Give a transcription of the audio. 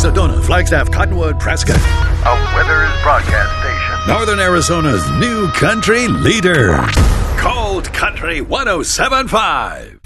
Sedona, Flagstaff, Cottonwood, Prescott. A Weathers broadcast station. Northern Arizona's new country leader. Cold Country 107.5.